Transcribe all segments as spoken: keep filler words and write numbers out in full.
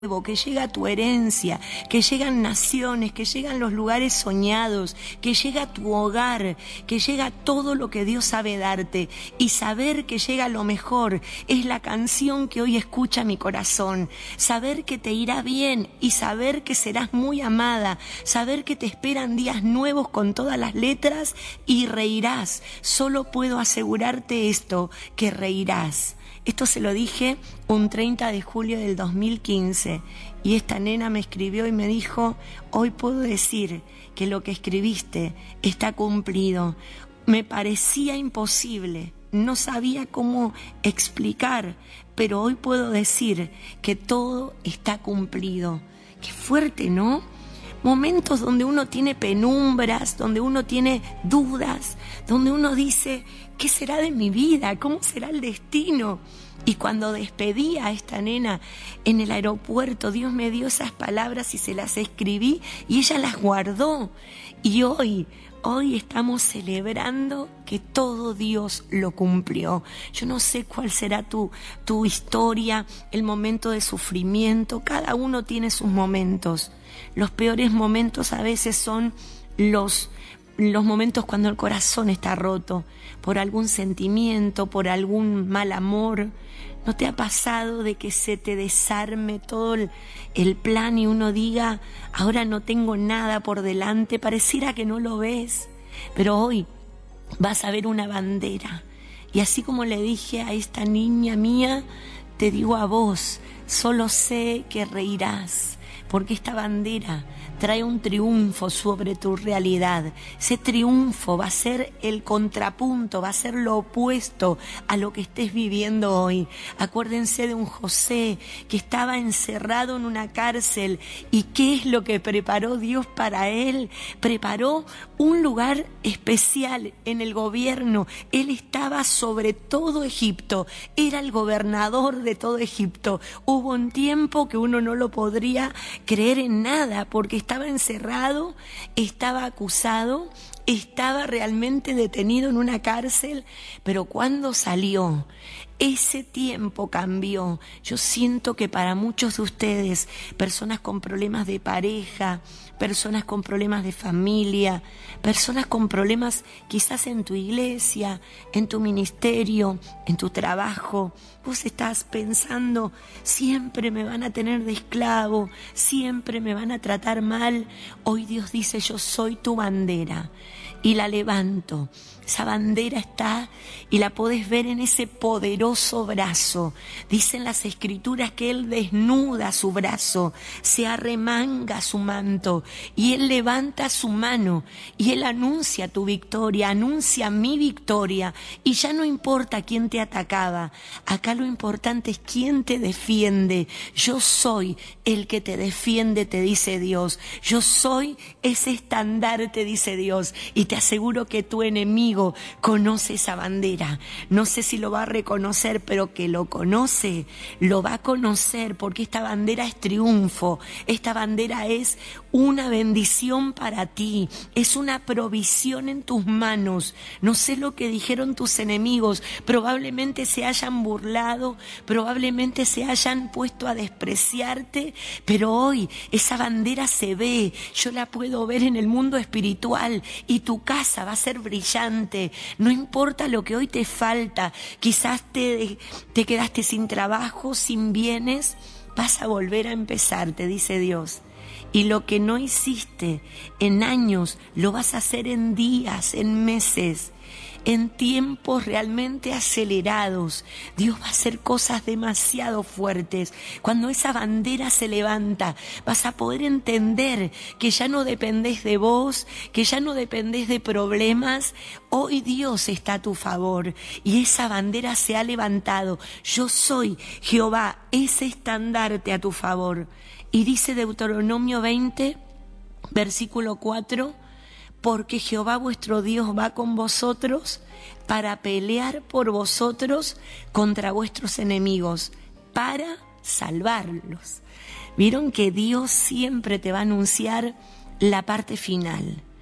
que llega tu herencia, que llegan naciones, que llegan los lugares soñados, que llega tu hogar, que llega todo lo que Dios sabe darte. Y saber que llega lo mejor es la canción que hoy escucha mi corazón. Saber que te irá bien y saber que serás muy amada, saber que te esperan días nuevos con todas las letras y reirás. Solo puedo asegurarte esto, que reirás. Esto se lo dije un treinta de julio del dos mil quince y esta nena me escribió y me dijo: hoy puedo decir que lo que escribiste está cumplido. Me parecía imposible, no sabía cómo explicar, pero hoy puedo decir que todo está cumplido. Qué fuerte, ¿no? Momentos donde uno tiene penumbras, donde uno tiene dudas, donde uno dice: ¿qué será de mi vida? ¿Cómo será el destino? Y cuando despedí a esta nena en el aeropuerto, Dios me dio esas palabras y se las escribí y ella las guardó. Y hoy, hoy estamos celebrando que todo Dios lo cumplió. Yo no sé cuál será tu, tu historia, el momento de sufrimiento. Cada uno tiene sus momentos. Los peores momentos a veces son los... los momentos cuando el corazón está roto por algún sentimiento, por algún mal amor. ¿No te ha pasado de que se te desarme todo el, el plan y uno diga: ahora no tengo nada por delante, pareciera que no lo ves, pero hoy vas a ver una bandera? Y así como le dije a esta niña mía, te digo a vos: solo sé que reirás, porque esta bandera trae un triunfo sobre tu realidad. Ese triunfo va a ser el contrapunto, va a ser lo opuesto a lo que estés viviendo hoy. Acuérdense de un José que estaba encerrado en una cárcel. ¿Y qué es lo que preparó Dios para él? Preparó un lugar especial en el gobierno. Él estaba sobre todo Egipto, era el gobernador de todo Egipto. Hubo un tiempo que uno no lo podría creer en nada, porque estaba encerrado, estaba acusado, estaba realmente detenido en una cárcel, pero cuando salió, ese tiempo cambió. Yo siento que para muchos de ustedes, personas con problemas de pareja, personas con problemas de familia, personas con problemas quizás en tu iglesia, en tu ministerio, en tu trabajo, vos estás pensando: siempre me van a tener de esclavo, siempre me van a tratar mal. Hoy Dios dice: yo soy tu bandera y la levanto. Esa bandera está y la podés ver en ese poderoso brazo. Dicen las escrituras que Él desnuda su brazo, se arremanga su manto y Él levanta su mano y Él anuncia tu victoria, anuncia mi victoria. Y ya no importa quién te atacaba, acá lo importante es quién te defiende. Yo soy el que te defiende, te dice Dios. Yo soy ese estandarte, dice Dios. Y te aseguro que tu enemigo conoce esa bandera. No sé si lo va a reconocer, pero que lo conoce, lo va a conocer, porque esta bandera es triunfo. Esta bandera es una bendición para ti, es una provisión en tus manos. No sé lo que dijeron tus enemigos, probablemente se hayan burlado, probablemente se hayan puesto a despreciarte, pero hoy esa bandera se ve, yo la puedo ver en el mundo espiritual y tu casa va a ser brillante. No importa lo que hoy te falta, quizás te, te quedaste sin trabajo, sin bienes, vas a volver a empezar, te dice Dios. Y lo que no hiciste en años, lo vas a hacer en días, en meses, en tiempos realmente acelerados. Dios va a hacer cosas demasiado fuertes. Cuando esa bandera se levanta, vas a poder entender que ya no dependés de vos, que ya no dependés de problemas. Hoy Dios está a tu favor y esa bandera se ha levantado. Yo soy Jehová, ese estandarte a tu favor. Y dice Deuteronomio veinte, versículo cuatro: porque Jehová vuestro Dios va con vosotros para pelear por vosotros contra vuestros enemigos, para salvarlos. Vieron que Dios siempre te va a anunciar la parte final.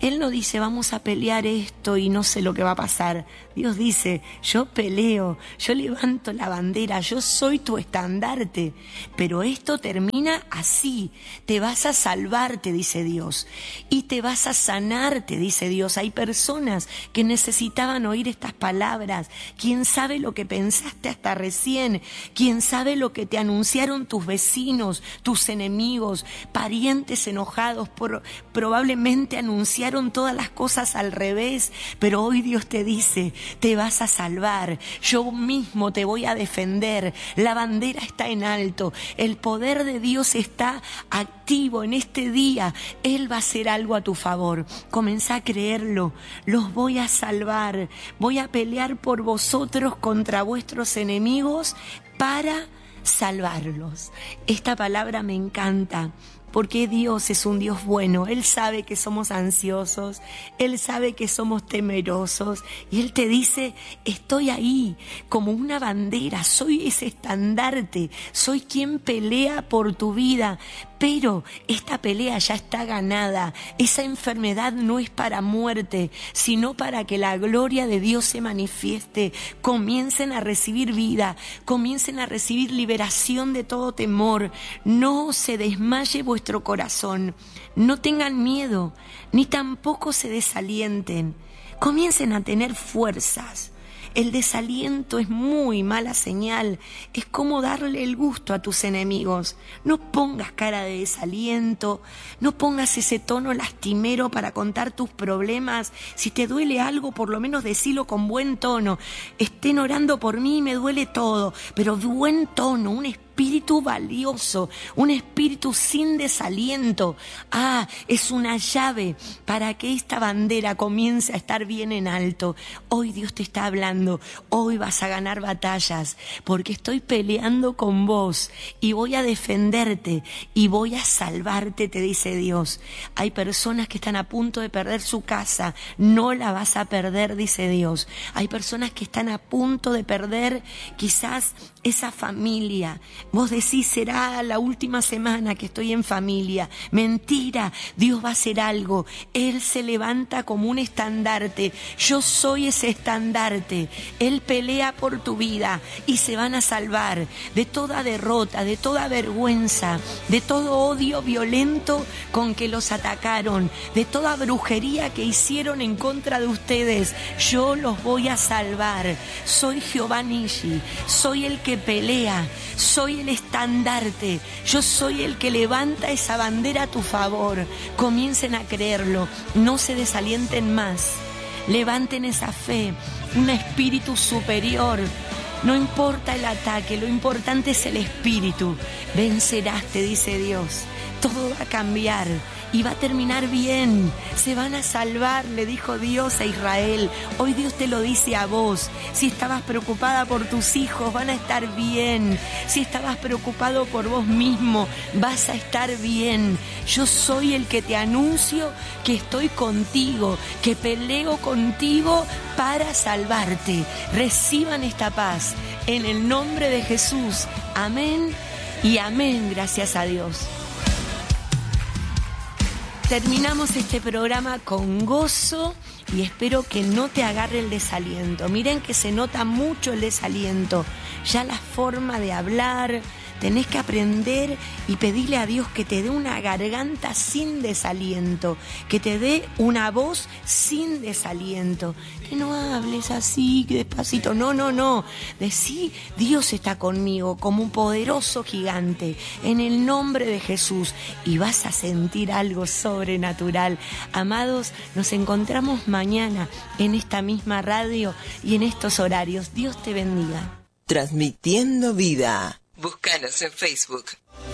Él no dice vamos a pelear esto y no sé lo que va a pasar. Dios dice, yo peleo, yo levanto la bandera, yo soy tu estandarte. Pero esto termina así. Te vas a salvar, te dice Dios. Y te vas a sanar, te dice Dios. Hay personas que necesitaban oír estas palabras. ¿Quién sabe lo que pensaste hasta recién? ¿Quién sabe lo que te anunciaron tus vecinos, tus enemigos, parientes enojados? Por, probablemente anunciaron todas las cosas al revés, pero hoy Dios te dice, te vas a salvar, yo mismo te voy a defender, la bandera está en alto, el poder de Dios está activo en este día, Él va a hacer algo a tu favor. Comenzá a creerlo, los voy a salvar, voy a pelear por vosotros contra vuestros enemigos para salvarlos. Esta palabra me encanta. Porque Dios es un Dios bueno, Él sabe que somos ansiosos, Él sabe que somos temerosos y Él te dice, estoy ahí como una bandera, soy ese estandarte, soy quien pelea por tu vida, pero esta pelea ya está ganada, esa enfermedad no es para muerte, sino para que la gloria de Dios se manifieste, comiencen a recibir vida, comiencen a recibir liberación de todo temor, no se desmaye vuestro Vuestro corazón, no tengan miedo, ni tampoco se desalienten, comiencen a tener fuerzas. El desaliento es muy mala señal, es como darle el gusto a tus enemigos. No pongas cara de desaliento, no pongas ese tono lastimero para contar tus problemas. Si te duele algo, por lo menos decilo con buen tono. Estén orando por mí, me duele todo, pero buen tono, un espíritu. Espíritu valioso, un espíritu sin desaliento. Ah, es una llave para que esta bandera comience a estar bien en alto. Hoy Dios te está hablando, hoy vas a ganar batallas, porque estoy peleando con vos y voy a defenderte y voy a salvarte, te dice Dios. Hay personas que están a punto de perder su casa, no la vas a perder, dice Dios. Hay personas que están a punto de perder quizás esa familia. Vos decís, será la última semana que estoy en familia. Mentira, Dios va a hacer algo. Él se levanta como un estandarte. Yo soy ese estandarte. Él pelea por tu vida y se van a salvar de toda derrota, de toda vergüenza, de todo odio violento con que los atacaron, de toda brujería que hicieron en contra de ustedes. Yo los voy a salvar. Soy Jehová Nishi, soy el que pelea, soy el estandarte, yo soy el que levanta esa bandera a tu favor. Comiencen a creerlo, no se desalienten más, levanten esa fe, un espíritu superior. No importa el ataque, lo importante es el espíritu. Vencerás, te dice Dios, todo va a cambiar y va a terminar bien, se van a salvar, le dijo Dios a Israel. Hoy Dios te lo dice a vos. Si estabas preocupada por tus hijos, van a estar bien. Si estabas preocupado por vos mismo, vas a estar bien. Yo soy el que te anuncio que estoy contigo, que peleo contigo para salvarte. Reciban esta paz en el nombre de Jesús. Amén y amén, gracias a Dios. Terminamos este programa con gozo y espero que no te agarre el desaliento. Miren que se nota mucho el desaliento, ya la forma de hablar. Tenés que aprender y pedirle a Dios que te dé una garganta sin desaliento, que te dé una voz sin desaliento. Que no hables así, que despacito. No, no, no. Decí, Dios está conmigo como un poderoso gigante, en el nombre de Jesús. Y vas a sentir algo sobrenatural. Amados, nos encontramos mañana en esta misma radio y en estos horarios. Dios te bendiga. Transmitiendo vida. Búscanos en Facebook.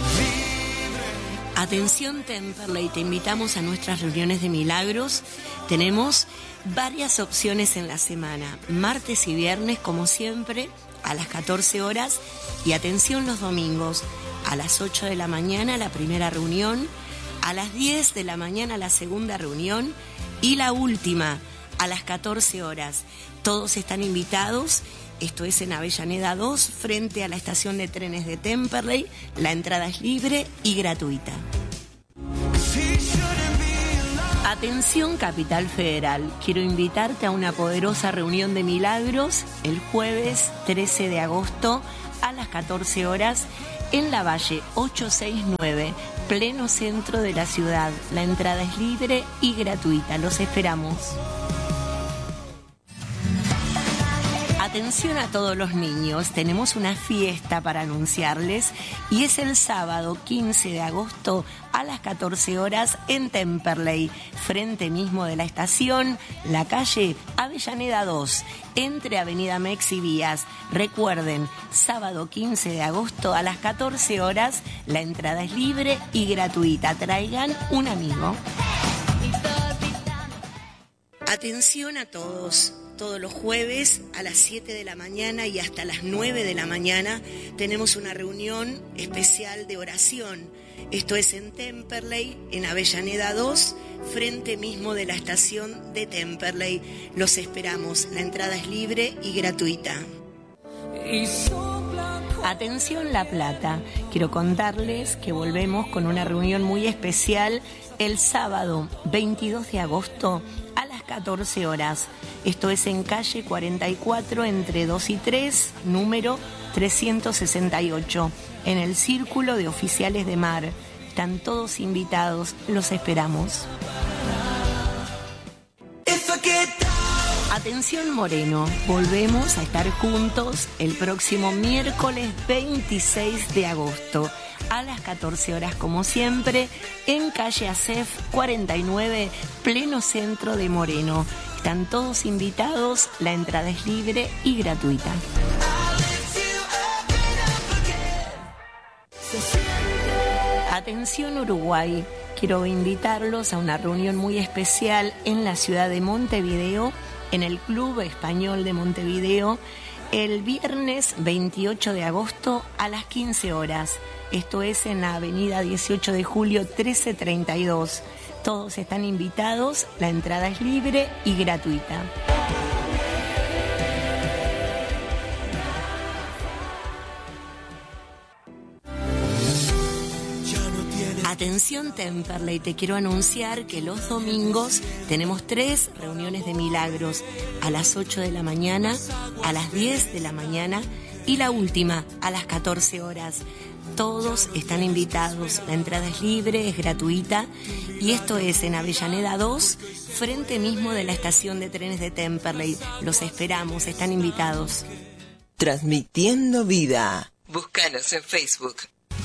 Atención Temperley, te invitamos a nuestras reuniones de milagros. Tenemos varias opciones en la semana, martes y viernes como siempre a las catorce horas y atención los domingos a las ocho de la mañana la primera reunión, a las diez de la mañana la segunda reunión y la última a las catorce horas. Todos están invitados. Esto es en Avellaneda dos, frente a la estación de trenes de Temperley. La entrada es libre y gratuita. Atención Capital Federal, quiero invitarte a una poderosa reunión de milagros el jueves trece de agosto a las catorce horas en la Valle ochocientos sesenta y nueve, pleno centro de la ciudad. La entrada es libre y gratuita, los esperamos. Atención a todos los niños, tenemos una fiesta para anunciarles y es el sábado quince de agosto a las catorce horas en Temperley, frente mismo de la estación, la calle Avellaneda dos, entre Avenida Mex y Vías. Recuerden, sábado quince de agosto a las catorce horas, la entrada es libre y gratuita. Traigan un amigo. Atención a todos. Todos los jueves a las siete de la mañana y hasta las nueve de la mañana tenemos una reunión especial de oración. Esto es en Temperley, en Avellaneda dos, frente mismo de la estación de Temperley. Los esperamos. La entrada es libre y gratuita. Atención La Plata, quiero contarles que volvemos con una reunión muy especial el sábado veintidós de agosto a las catorce horas. Esto es en calle cuarenta y cuatro entre dos y tres, número trescientos sesenta y ocho, en el Círculo de Oficiales de Mar. Están todos invitados, los esperamos. Atención Moreno, volvemos a estar juntos el próximo miércoles veintiséis de agosto a las catorce horas como siempre en calle A C E F cuarenta y nueve, pleno centro de Moreno. Están todos invitados, la entrada es libre y gratuita. Atención Uruguay, quiero invitarlos a una reunión muy especial en la ciudad de Montevideo, en el Club Español de Montevideo, el viernes veintiocho de agosto a las quince horas. Esto es en la avenida dieciocho de julio trece treinta y dos. Todos están invitados, la entrada es libre y gratuita. Atención Temperley, te quiero anunciar que los domingos tenemos tres reuniones de milagros, a las ocho de la mañana, a las diez de la mañana y la última a las catorce horas. Todos están invitados, la entrada es libre, es gratuita y esto es en Avellaneda dos, frente mismo de la estación de trenes de Temperley. Los esperamos, están invitados. Transmitiendo vida. Búscanos en Facebook.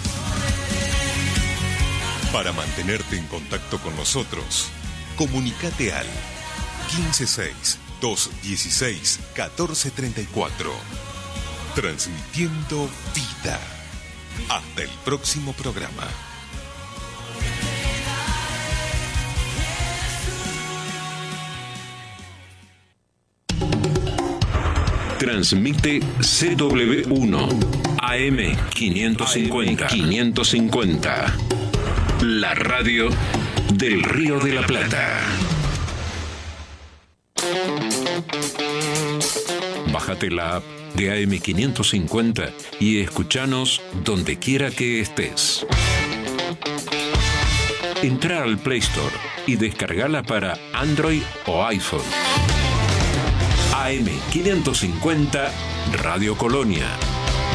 Para mantenerte en contacto con nosotros, comunícate al quince seis, doscientos dieciséis, catorce treinta y cuatro. Transmitiendo vida. Hasta el próximo programa. Transmite C W uno A M quinientos cincuenta. quinientos cincuenta. La radio del Río de la Plata. Bájate la app de A M quinientos cincuenta y escuchanos donde quiera que estés. Entra al Play Store y descargala para Android o iPhone. A M quinientos cincuenta Radio Colonia.